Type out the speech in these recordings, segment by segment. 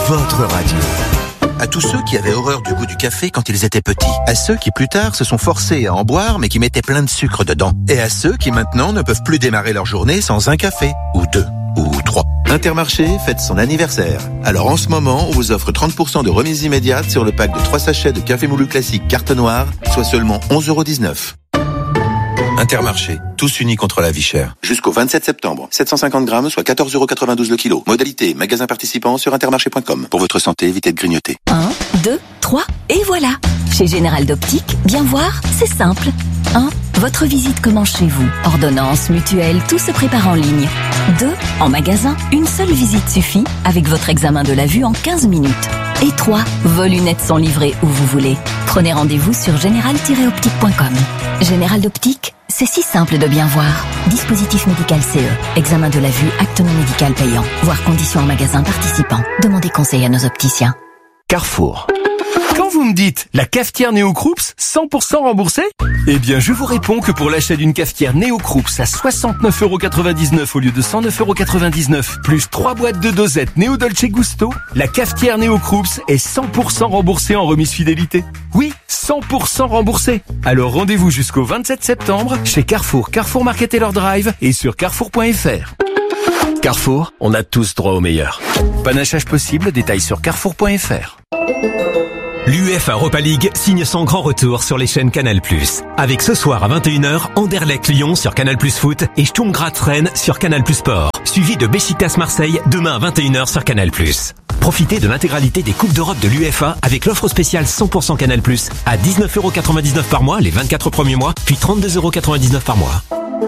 votre radio. À tous ceux qui avaient horreur du goût du café quand ils étaient petits. À ceux qui plus tard se sont forcés à en boire mais qui mettaient plein de sucre dedans. Et à ceux qui maintenant ne peuvent plus démarrer leur journée sans un café. Ou 2. Ou 3. Intermarché fête son anniversaire. Alors en ce moment, on vous offre 30% de remise immédiate sur le pack de 3 sachets de café moulu classique carte noire, soit seulement 11,19 €. Intermarché, tous unis contre la vie chère. Jusqu'au 27 septembre, 750 grammes, soit 14,92 € le kilo. Modalité, magasin participant sur intermarché.com. Pour votre santé, évitez de grignoter. 1, 2, 3, et voilà. Chez Général d'Optique, bien voir, c'est simple. 1. Votre visite commence chez vous. Ordonnance, mutuelle, tout se prépare en ligne. 2. En magasin, une seule visite suffit avec votre examen de la vue en 15 minutes. Et 3. Vos lunettes sont livrées où vous voulez. Prenez rendez-vous sur général-optique.com. Général d'Optique, c'est si simple de bien voir. Dispositif médical CE. Examen de la vue, acte non médical payant. Voir conditions en magasin participant. Demandez conseil à nos opticiens. Carrefour. Quand vous me dites la cafetière Néo Krups 100% remboursée, eh bien je vous réponds que pour l'achat d'une cafetière Néo Krups à 69,99 € au lieu de 109,99 €, plus 3 boîtes de dosettes Néo Dolce Gusto, la cafetière Néo Krups est 100% remboursée en remise fidélité. Oui, 100% remboursée. Alors rendez-vous jusqu'au 27 septembre chez Carrefour, Carrefour Market et leur Drive et sur carrefour.fr. Carrefour, on a tous droit au meilleur. Panachage possible, détails sur carrefour.fr. L'UEFA Europa League signe son grand retour sur les chaînes Canal+. Avec ce soir à 21h, Anderlecht Lyon sur Canal+ Foot et Sturm Graz Rennes sur Canal+ Sport. Suivi de Beşiktaş Marseille demain à 21h sur Canal+. Profitez de l'intégralité des Coupes d'Europe de l'UEFA avec l'offre spéciale 100% Canal+, à 19,99 € par mois les 24 premiers mois, puis 32,99 € par mois.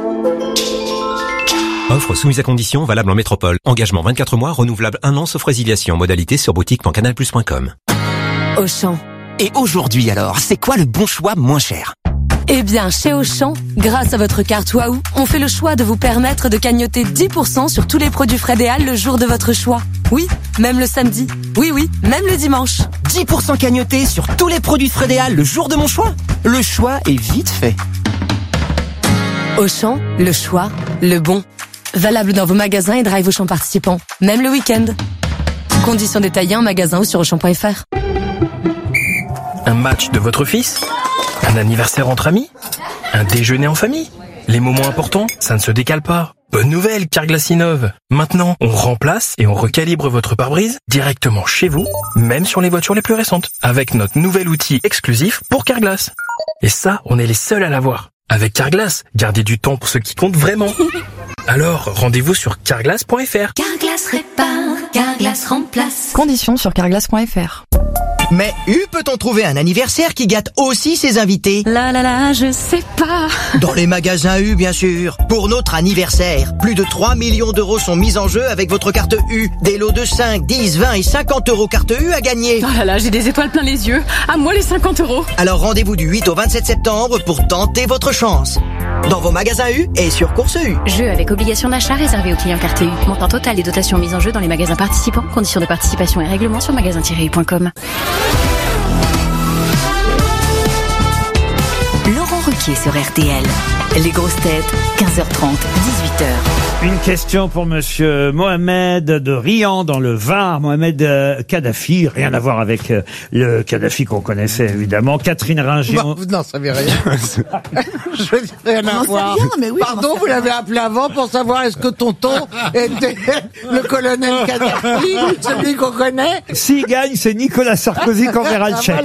Offre soumise à condition, valable en métropole. Engagement 24 mois, renouvelable 1 an sauf résiliation. Modalité sur boutique.canalplus.com. Auchan. Et aujourd'hui alors, c'est quoi le bon choix moins cher ? Eh bien, chez Auchan, grâce à votre carte Waouh, on fait le choix de vous permettre de cagnoter 10% sur tous les produits Frédéal le jour de votre choix. Oui, même le samedi. Oui, même le dimanche. 10% cagnoté sur tous les produits Frédéal le jour de mon choix ? Le choix est vite fait. Auchan, le choix, le bon. Valable dans vos magasins et drive Auchan participants, même le week-end. Conditions détaillées en magasin ou sur Auchan.fr. Un match de votre fils ? Un anniversaire entre amis ? Un déjeuner en famille ? Les moments importants, ça ne se décale pas. Bonne nouvelle, Carglass innove. Maintenant, on remplace et on recalibre votre pare-brise directement chez vous, même sur les voitures les plus récentes, avec notre nouvel outil exclusif pour Carglass. Et ça, on est les seuls à l'avoir. Avec Carglass, gardez du temps pour ce qui compte vraiment. Alors, rendez-vous sur carglass.fr. Carglass répare, Carglass remplace. Conditions sur carglass.fr. Mais peut-on trouver un anniversaire qui gâte aussi ses invités ? Je sais pas. Dans les magasins U, bien sûr. Pour notre anniversaire, plus de 3 millions d'euros sont mis en jeu avec votre carte U. Des lots de 5, 10, 20 et 50 € carte U à gagner. J'ai des étoiles plein les yeux. À moi les 50 €. Alors rendez-vous du 8 au 27 septembre pour tenter votre chance. Dans vos magasins U et sur Course U. Jeu avec obligation d'achat réservé aux clients carte U. Montant total des dotations mises en jeu dans les magasins participants. Conditions de participation et règlements sur magasin-u.com. Laurent Ruquier sur RTL. Les grosses têtes, 15h30, 18h. Une question pour monsieur Mohamed de Riant dans le Var. Mohamed Kadhafi, rien à voir avec le Kadhafi qu'on connaissait évidemment. Catherine Ringer. Non, ça veut rien. Je veux dire, rien à voir. Pardon, vous l'avez appelé avant pour savoir est-ce que tonton était le colonel Kadhafi, celui qu'on connaît. S'il gagne, c'est Nicolas Sarkozy qu'on verra le chèque.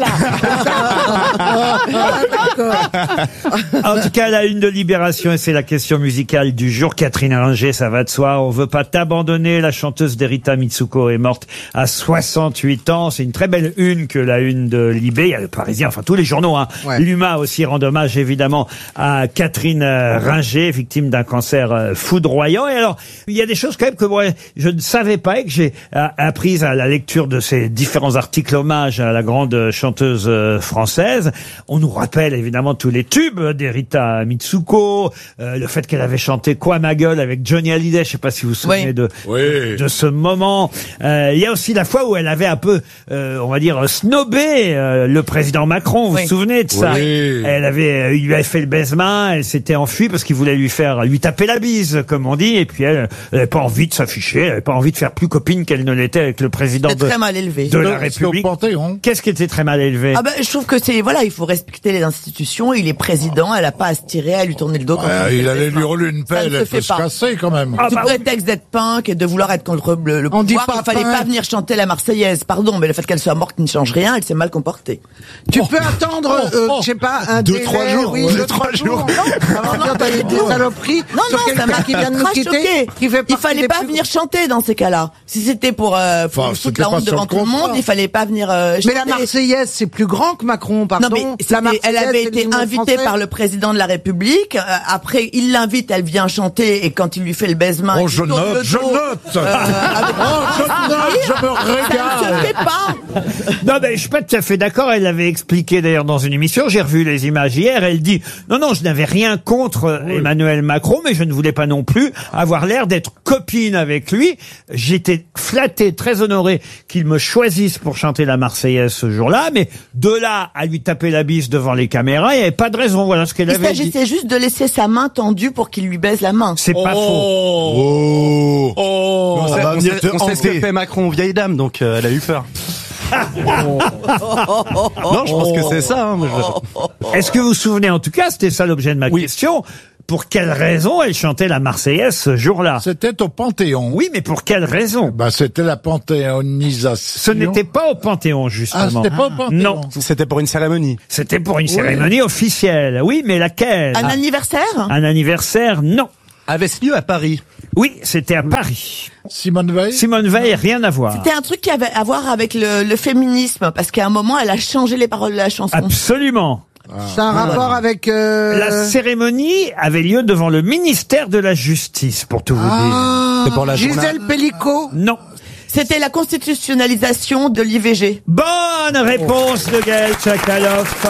En tout cas, la une de Libération, et c'est la question musicale du jour. Catherine Ringer, ça va de soi. On veut pas t'abandonner. La chanteuse d'Erita Mitsuko est morte à 68 ans. C'est une très belle une que la une de Libé. Il y a le Parisien, enfin tous les journaux, hein. Ouais. L'UMA aussi rend hommage évidemment à Catherine Ringer, victime d'un cancer foudroyant. Et alors, il y a des choses quand même que moi, je ne savais pas et que j'ai apprises à la lecture de ces différents articles hommage à la grande chanteuse française. On nous rappelle évidemment tous les tubes d'Erita Mitsuko. Mitsuko, le fait qu'elle avait chanté Quoi ma gueule avec Johnny Hallyday, je sais pas si vous vous souvenez de ce moment. Il y a aussi la fois où elle avait un peu, on va dire, snobé le président Macron, vous vous souvenez de ça? Il lui avait fait le baise-main, elle s'était enfuie parce qu'il voulait lui taper la bise, comme on dit, et puis elle n'avait pas envie de s'afficher, elle n'avait pas envie de faire plus copine qu'elle ne l'était avec le président de la République. Qu'est-ce qui était très mal élevé? Je trouve que il faut respecter les institutions, il est président, elle a pas à se tirer, à lui tourner le dos. Il allait lui rouler une pelle, elle peut se casser quand même. Sous prétexte d'être punk et de vouloir être contre le pouvoir, il fallait pas venir chanter la Marseillaise, pardon, mais le fait qu'elle soit morte ne change rien, elle s'est mal comportée. Tu peux attendre, je sais pas, un délai, 2-3 jours. Oui, 2-3 jours. Avant de dire des saloperies. Non, ça m'a qui vient de nous quitter. Il fallait pas venir chanter dans ces cas-là. Si c'était pour foutre la honte devant tout le monde, il fallait pas venir chanter. Mais la Marseillaise, c'est plus grand que Macron, pardon. Non, mais elle avait été invitée par le président de la République. Après, il l'invite, elle vient chanter, et quand il lui fait le baise-main, je note. Je me régale. Ça ne se fait pas. Non, mais je suis pas tout à fait d'accord. Elle l'avait expliqué d'ailleurs dans une émission. J'ai revu les images hier. Elle dit non, je n'avais rien contre Emmanuel Macron, mais je ne voulais pas non plus avoir l'air d'être copine avec lui. J'étais flatté, très honoré qu'il me choisisse pour chanter la Marseillaise ce jour-là, mais de là à lui taper la bise devant les caméras, il n'y avait pas de raison. Voilà ce qu'elle avait dit. Il s'agissait juste de laisser sa main tendue pour qu'il lui baise la main. C'est pas faux. On sait ce que fait Macron, vieille dame, donc elle a eu peur. Non, je pense que c'est ça. Est-ce que vous vous souvenez, en tout cas, c'était ça l'objet de ma question, pour quelle raison elle chantait la Marseillaise ce jour-là? C'était au Panthéon. Oui, mais pour quelle raison? C'était la panthéonisation. Ce n'était pas au Panthéon, justement. C'était pas au Panthéon. Non. C'était pour une cérémonie. C'était pour une cérémonie officielle. Oui, mais laquelle? Un anniversaire? Un anniversaire, non. Avait-ce lieu à Paris? Oui, c'était à Paris. Simone Veil? Simone Veil, rien à voir. C'était un truc qui avait à voir avec le féminisme, parce qu'à un moment, elle a changé les paroles de la chanson. Absolument. C'est un rapport avec... La cérémonie avait lieu devant le ministère de la Justice, pour tout vous dire. C'est pour la Gisèle Pellicot? Non. C'était la constitutionnalisation de l'IVG. Bonne réponse de Gaël Tchakaloff.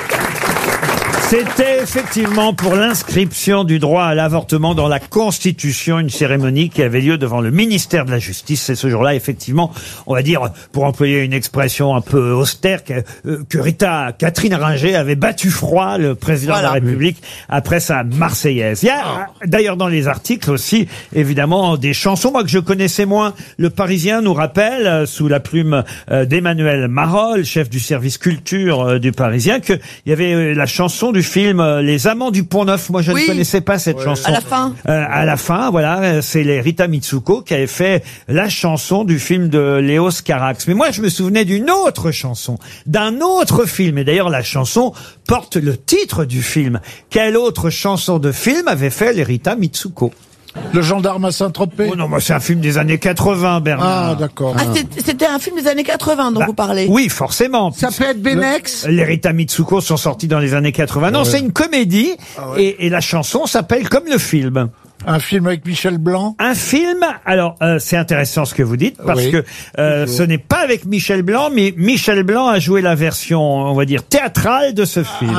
C'était effectivement pour l'inscription du droit à l'avortement dans la Constitution, une cérémonie qui avait lieu devant le ministère de la Justice. C'est ce jour-là, effectivement, on va dire, pour employer une expression un peu austère, que Catherine Ringer avait battu froid le président de la République après sa Marseillaise. Il y a d'ailleurs dans les articles aussi, évidemment, des chansons, moi que je connaissais moins. Le Parisien nous rappelle, sous la plume d'Emmanuel Marolles, chef du service culture du Parisien, qu'il y avait la chanson du film Les Amants du Pont-Neuf. Moi, je ne connaissais pas cette chanson. À la fin, voilà, c'est les Rita Mitsuko qui avaient fait la chanson du film de Léos Carax. Mais moi, je me souvenais d'une autre chanson, d'un autre film. Et d'ailleurs, la chanson porte le titre du film. Quelle autre chanson de film avait fait les Rita Mitsuko? Le gendarme à Saint-Tropez? Oh non, moi c'est un film des années 80, Bernard. Ah, d'accord. C'était un film des années 80 dont vous parlez? Oui, forcément. Ça peut être Benex? Les Rita Mitsuko sont sortis dans les années 80. Non, c'est une comédie et la chanson s'appelle comme le film. Un film avec Michel Blanc? Un film, alors c'est intéressant ce que vous dites, parce que ce n'est pas avec Michel Blanc, mais Michel Blanc a joué la version, on va dire, théâtrale de ce film.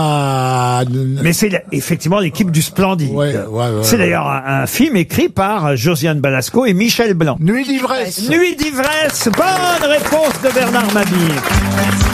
Mais c'est effectivement l'équipe du Splendide. C'est d'ailleurs un film écrit par Josiane Balasco et Michel Blanc. Nuit d'ivresse. Nuit d'ivresse, bonne réponse de Bernard Mabille.